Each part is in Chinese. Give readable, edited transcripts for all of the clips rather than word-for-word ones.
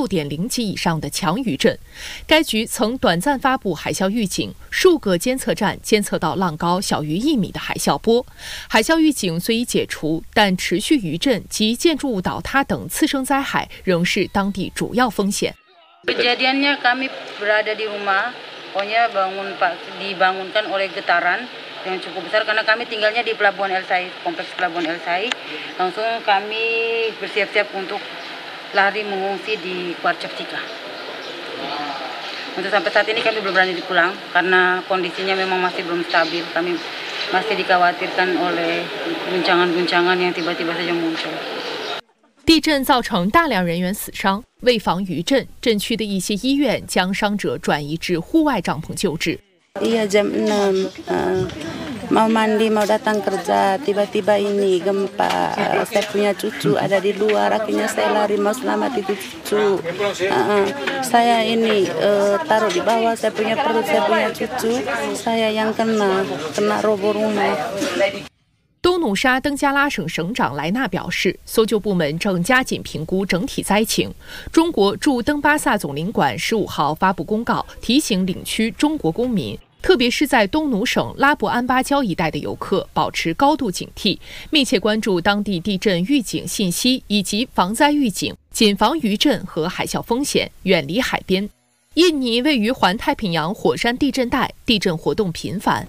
6.0级以上的强余震。该局曾短暂发布海啸预警，数个监测站监测到浪高小于1米的海啸波。海啸预警虽已解除，但持续余震及建筑物倒塌等次生灾害仍是当地主要风险。 Kejadiannya kami berada di rumah, pokoknya dibangunkan oleh getaran yang cukup besar karena kami tinggalnya di Pelabuhan El Sai, kompleks Pelabuhan El Sai. Langsung kami bersiap-siap untuk lari mengungsi di Kuarcap Cika. Untuk sampai saat ini kami belum berani pulang karena kondisinya memang masih belum stabil. Kami masih dikhawatirkan oleh guncangan-guncangan yang tiba-tiba saja muncul。 地震造成大量人员死伤，为防余震，震区的一些医院将伤者转移至户外帐篷救治。 Iya jam 6 mau mandi mau datang kerja tiba-tiba ini gempa saya punya cucu ada di luar akhirnya saya lari mau selamat itu cucu saya ini taruh di bawah saya punya perut saya punya cucu saya yang kena roboh rumah。 东努沙登加拉省省长莱纳表示，搜救部门正加紧评估整体灾情。中国驻登巴萨总领馆15号发布公告，提醒领区中国公民，特别是在东努省拉伯安巴礁一带的游客保持高度警惕，密切关注当地地震预警信息以及防灾预警，谨防余震和海啸风险，远离海边。印尼位于环太平洋火山地震带，地震活动频繁。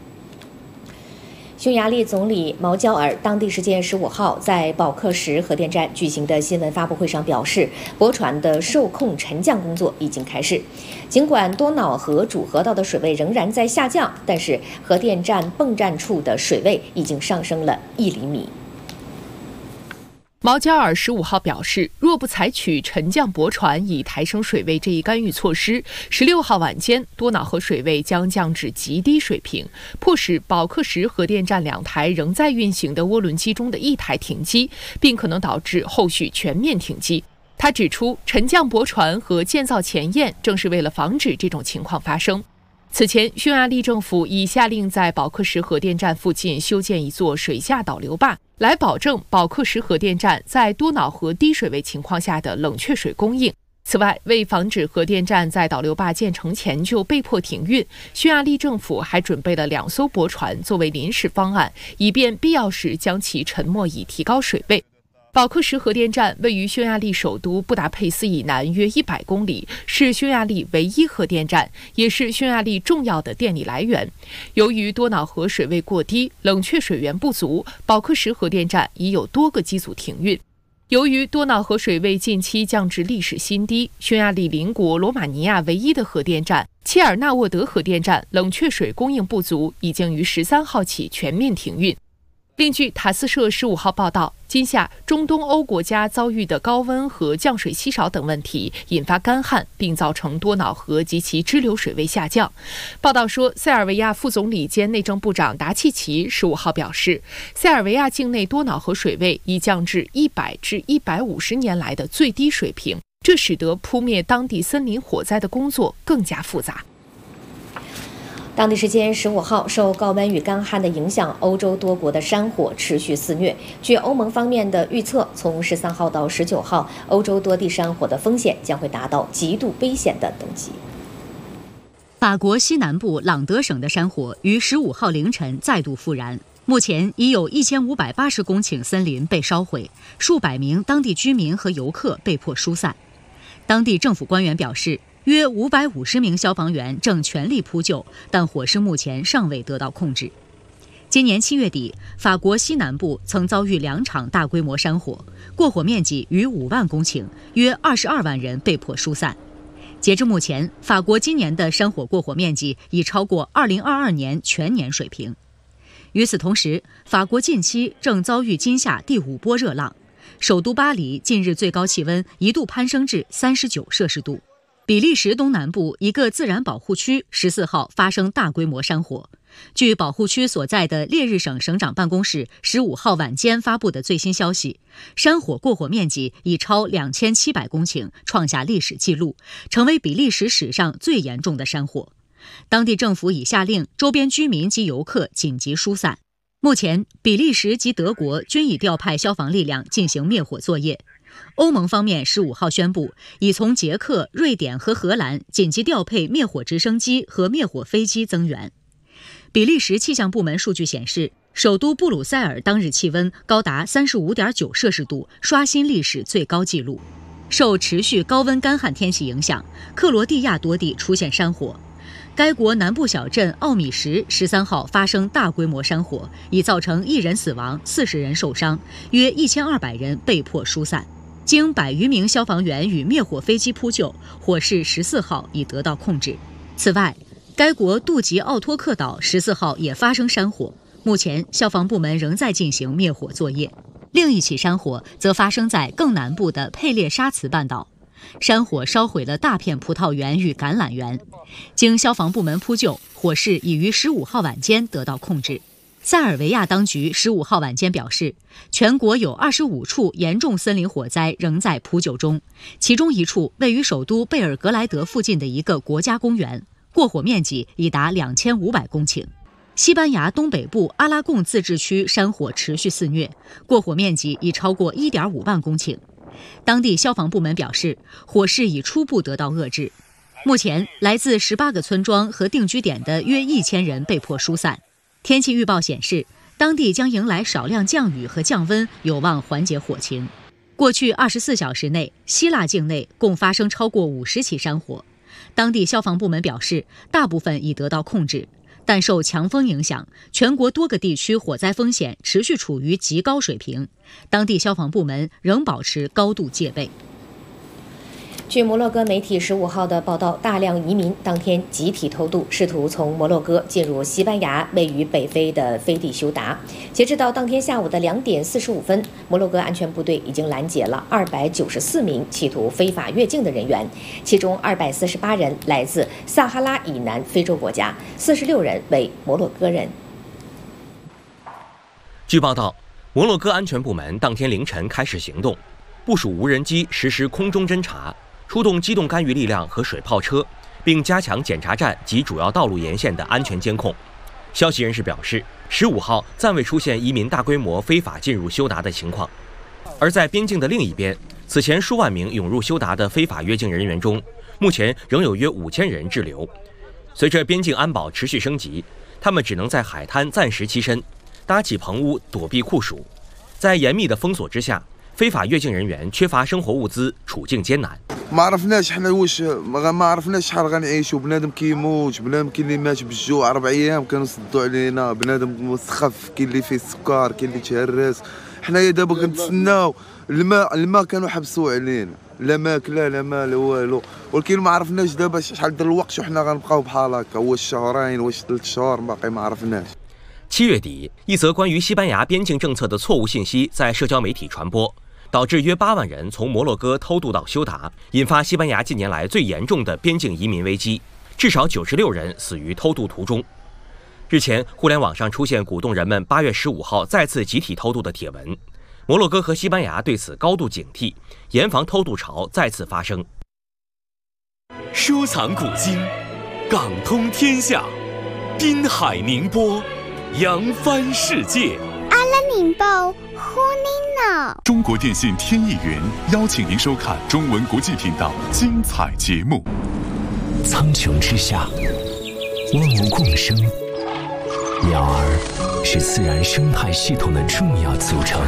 匈牙利总理毛焦尔当地时间15号在保克什核电站举行的新闻发布会上表示，驳船的受控沉降工作已经开始。尽管多瑙河主河道的水位仍然在下降，但是核电站泵站处的水位已经上升了1厘米。 毛焦尔15号表示，若不采取沉降驳船以抬升水位这一干预措施，16号晚间多瑙河水位将降至极低水平，迫使保克什核电站2台仍在运行的涡轮机中的1台停机，并可能导致后续全面停机。他指出，沉降驳船和建造前验正是为了防止这种情况发生。此前，匈牙利政府已下令在保克什核电站附近修建一座水下导流坝，来保证保克什核电站在多瑙河低水位情况下的冷却水供应。此外，为防止核电站在导流坝建成前就被迫停运，匈牙利政府还准备了2艘驳船作为临时方案，以便必要时将其沉没以提高水位。保克什核电站位于匈牙利首都布达佩斯以南约100公里，是匈牙利唯一核电站，也是匈牙利重要的电力来源。由于多瑙河水位过低，冷却水源不足，保克什核电站已有多个机组停运。由于多瑙河水位近期降至历史新低，匈牙利邻国罗马尼亚唯一的核电站切尔纳沃德核电站冷却水供应不足，已经于13号起全面停运。另据塔斯社15号报道，今夏中东欧国家遭遇的高温和降水稀少等问题引发干旱，并造成多瑙河及其支流水位下降。报道说，塞尔维亚副总理兼内政部长达契奇15号表示，塞尔维亚境内多瑙河水位已降至100至150年来的最低水平，这使得扑灭当地森林火灾的工作更加复杂。 当地时间15号，受高温与干旱的影响，欧洲多国的山火持续肆虐。据欧盟方面的预测，从13号到19号，欧洲多地山火的风险将会达到极度危险的等级。 法国西南部朗德省的山火于15号凌晨再度复燃，目前已有1580公顷森林被烧毁，数百名当地居民和游客被迫疏散。当地政府官员表示，约550名消防员正全力扑救，但火势目前尚未得到控制。今年7月底，法国西南部曾遭遇2场大规模山火，过火面积逾5万公顷，约22万人被迫疏散。截至目前，法国今年的山火过火面积已超过2022年全年水平。与此同时，法国近期正遭遇今夏第5波热浪，首都巴黎近日最高气温一度攀升至39摄氏度。比利时东南部一个自然保护区14号发生大规模山火。据保护区所在的列日省省长办公室15号晚间发布的最新消息，山火过火面积已超2700公顷，创下历史纪录，成为比利时史上最严重的山火。当地政府已下令周边居民及游客紧急疏散。目前，比利时及德国均已调派消防力量进行灭火作业。 欧盟方面15号宣布，已从捷克、瑞典和荷兰紧急调配灭火直升机和灭火飞机增援。比利时气象部门数据显示，首都布鲁塞尔当日气温高达35.9摄氏度，刷新历史最高纪录。受持续高温干旱天气影响，克罗地亚多地出现山火。该国南部小镇奥米什13号发生大规模山火，已造成1人死亡，40人受伤，约1200人被迫疏散。经100余名消防员与灭火飞机扑救，火势14号已得到控制。此外，该国杜吉奥托克岛14号也发生山火，目前消防部门仍在进行灭火作业。另一起山火则发生在更南部的佩列沙茨半岛，山火烧毁了大片葡萄园与橄榄园。经消防部门扑救，火势已于15号晚间得到控制。塞尔维亚当局15号晚间表示，全国有25处严重森林火灾仍在扑救中，其中一处位于首都贝尔格莱德附近的一个国家公园，过火面积已达2500公顷。西班牙东北部阿拉贡自治区山火持续肆虐，过火面积已超过1.5万公顷。当地消防部门表示，火势已初步得到遏制。目前，来自18个村庄和定居点的约1000人被迫疏散。天气预报显示，当地将迎来少量降雨和降温，有望缓解火情。过去24小时内，希腊境内共发生超过50起山火。当地消防部门表示，大部分已得到控制，但受强风影响，全国多个地区火灾风险持续处于极高水平。当地消防部门仍保持高度戒备。 据摩洛哥媒体15号的报道，大量移民当天集体偷渡，试图从摩洛哥进入西班牙位于北非的飞地休达。截至到当天下午的2点45分，摩洛哥安全部队已经拦截了294名企图非法越境的人员，其中248人来自撒哈拉以南非洲国家，46人为摩洛哥人。 据报道，摩洛哥安全部门当天凌晨开始行动，部署无人机实施空中侦察，出动机动干预力量和水炮车，并加强检查站及主要道路沿线的安全监控。消息人士表示，15号暂未出现移民大规模非法进入休达的情况。而在边境的另一边，此前数万名涌入休达的非法越境人员中，目前仍有约5000人滞留。随着边境安保持续升级，他们只能在海滩暂时栖身，搭起棚屋躲避酷暑。在严密的封锁之下，非法越境人员缺乏生活物资，处境艰难。 ما عرفناش حنا واش ما عرفناش شحال غنعيشوا بنادم كيموت بنادم كاين اللي مات بالجوع 4 ايام كانوا سدوا علينا بنادم مسخف كاين اللي فيه السكر كاين اللي تهرس حنايا دابا كنتسناو الماء كانوا حبسوا علينا لا ماكله لا ما لا والو ولكن ما عرفناش دابا شحال د الوقت وحنا غنبقاو بحال هكا واش شهرين واش 3 شهور باقي ما عرفناش。 7月底，一则关于西班牙边境政策的错误信息在社交媒体传播，导致约8万人从摩洛哥偷渡到休达，引发西班牙近年来最严重的边境移民危机，至少96人死于偷渡途中。日前，互联网上出现鼓动人们8月15号再次集体偷渡的帖文，摩洛哥和西班牙对此高度警惕，严防偷渡潮再次发生。 收藏古今，港通天下，滨海宁波，扬帆世界。 阿拉宁报呼您呢。 中国电信天翼云邀请您收看中文国际频道精彩节目。 苍穹之下，万物共生，鸟儿是自然生态系统的重要组成。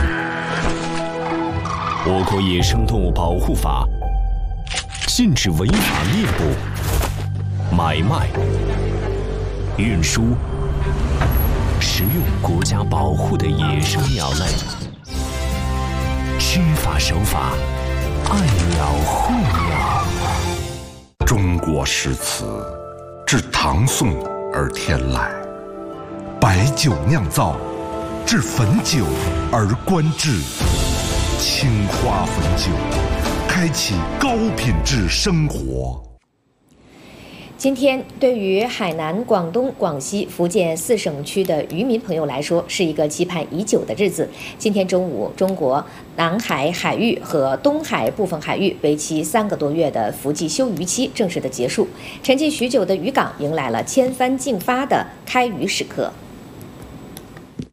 我国野生动物保护法禁止违法猎捕、买卖、运输、食用国家保护的野生鸟类，知法守法，爱鸟护鸟。 中国诗词自唐宋而天来，白酒酿造，至汾酒而观致。青花汾酒，开启高品质生活。 今天对于海南、广东、广西、福建4省区的渔民朋友来说，是一个期盼已久的日子。今天中午，中国南海海域和东海部分海域为期3个多月的伏季休渔期正式的结束，沉寂许久的渔港迎来了千帆竞发的开渔时刻。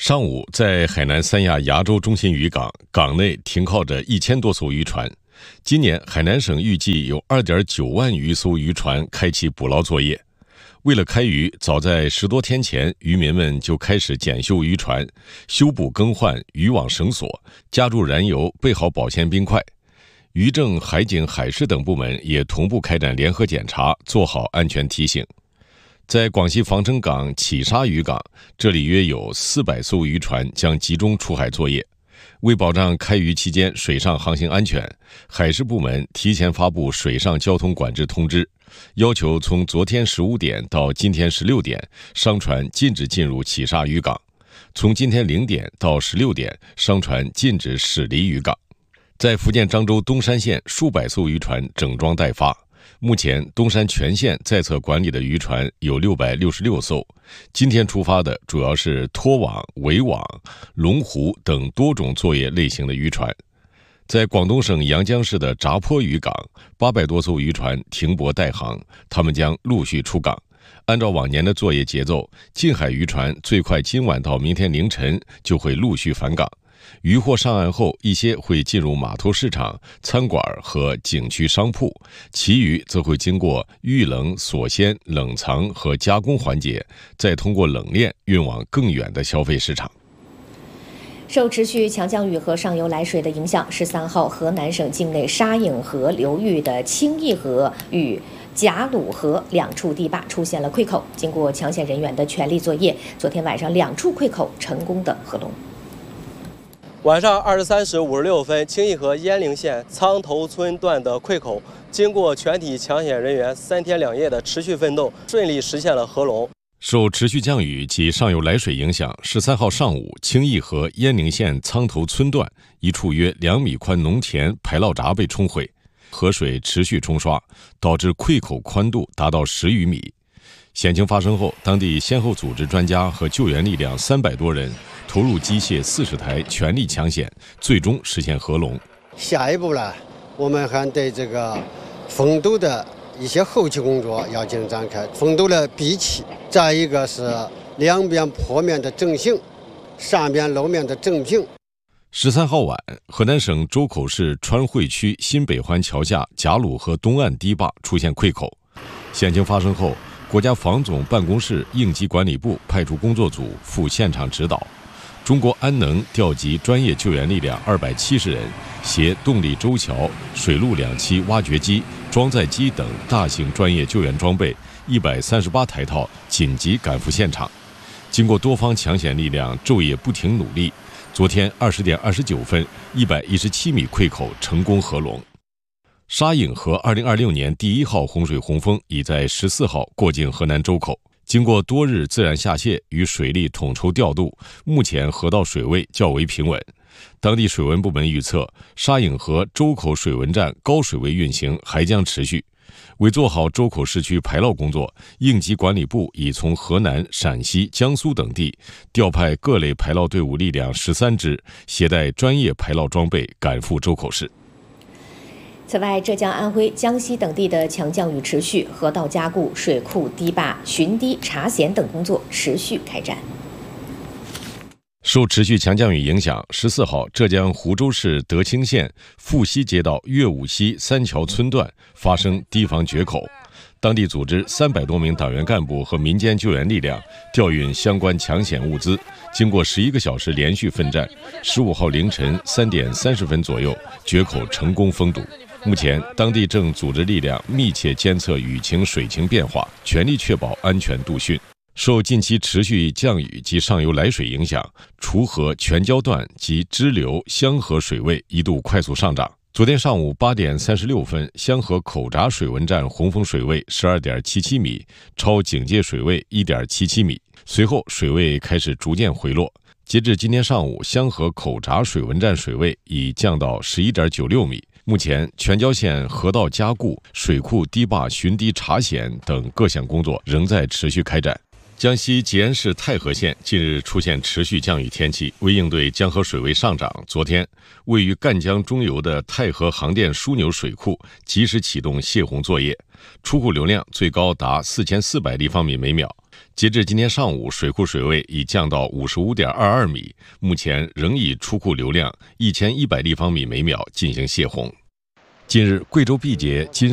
上午，在海南三亚崖州中心渔港，港内停靠着1000多艘渔船。今年，海南省预计有2.9万余艘渔船开启捕捞作业。为了开渔，早在10多天前，渔民们就开始检修渔船，修补更换渔网绳索，加注燃油，备好保鲜冰块。渔政、海警、海事等部门也同步开展联合检查，做好安全提醒。在广西防城港启沙渔港，这里约有400艘渔船将集中出海作业。为保障开渔期间水上航行安全，海事部门提前发布水上交通管制通知，要求从昨天15点到今天16点，商船禁止进入启沙渔港；从今天0点到16点，商船禁止驶离渔港。在福建漳州东山县，数百艘渔船整装待发。目前，东山全县在册管理的渔船有666艘。今天出发的主要是拖网、围网、龙湖等多种作业类型的渔船。在广东省阳江市的闸坡渔港，800多艘渔船停泊待航，他们将陆续出港。按照往年的作业节奏，近海渔船最快今晚到明天凌晨就会陆续返港。渔获上岸后，一些会进入码头市场、餐馆和景区商铺，其余则会经过预冷、锁鲜、冷藏和加工环节，再通过冷链运往更远的消费市场。 受持续强降雨和上游来水的影响，13号河南省境内沙颍河流域的清义河与贾鲁河2处堤坝出现了溃口。经过抢险人员的全力作业，昨天晚上2处溃口成功的合拢。 晚上23时56分，清义河鄢陵县苍头村段的溃口，经过全体抢险人员3天2夜的持续奋斗，顺利实现了合拢。 受持续降雨及上游来水影响，13号上午，清义河鄢陵县苍头村段一处约2米宽农田排涝闸被冲毁，河水持续冲刷，导致溃口宽度达到10余米。险情发生后，当地先后组织专家和救援力量300多人，投入机械40台，全力抢险，最终实现合拢。 下一步呢，我们还对这个封堵的一些后期工作要进行展开，封堵的闭起，再一个是两边坡面的正行，上边楼面的正平。 13号晚，河南省周口市川汇区新北环桥下贾鲁河东岸堤坝出现溃口。险情发生后，国家防总办公室应急管理部派出工作组赴现场指导，中国安能调集专业救援力量270人，携动力舟桥、水陆2栖挖掘机、装载机等大型专业救援装备138台套，紧急赶赴现场。经过多方抢险力量昼夜不停努力，昨天20点29分，117米溃口成功合拢。沙颍河2026年第1号洪水洪峰已在14号过境河南周口。经过多日自然下泄与水利统筹调度，目前河道水位较为平稳。当地水文部门预测，沙颍河周口水文站高水位运行还将持续。为做好周口市区排涝工作，应急管理部已从河南、陕西、江苏等地调派各类排涝队伍力量13支，携带专业排涝装备赶赴周口市。 此外，浙江、安徽、江西等地的强降雨持续，河道加固、水库堤坝巡堤查险等工作持续开展。 受持续强降雨影响，14号，浙江湖州市德清县富溪街道岳武溪3桥村段发生堤防决口，当地组织300多名党员干部和民间救援力量调运相关抢险物资，经过11个小时连续奋战，15号凌晨3点30分左右，决口成功封堵。目前，当地正组织力量密切监测雨情、水情变化，全力确保安全度汛。受近期持续降雨及上游来水影响，滁河全礁段及支流、香河水位一度快速上涨。昨天上午8点36分，香河口闸水文站洪峰水位12.77米，超警戒水位1.77米。随后水位开始逐渐回落。截至今天上午，香河口闸水文站水位已降到11.96米。目前，全礁县河道加固、水库堤坝巡堤查险等各项工作仍在持续开展。江西吉安市太和县近日出现持续降雨天气，为应对江河水位上涨，昨天位于赣江中游的太和航电枢纽水库及时启动泄洪作业，出库流量最高达4400立方米每秒。 截至今天上午，水库水位已降到55.22米，目前仍以出库流量1100立方米每秒进行泄洪。近日，贵州毕节金